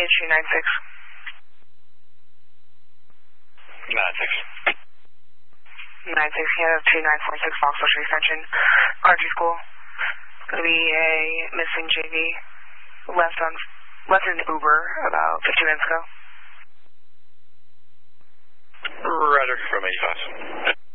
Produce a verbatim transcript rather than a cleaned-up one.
two nine six. nine six. nine six, yeah, two nine four six Foxwell Street Extension. R G School. Going to be a missing J V. Left on, left in Uber about fifteen minutes ago. Roger, from eighty-five.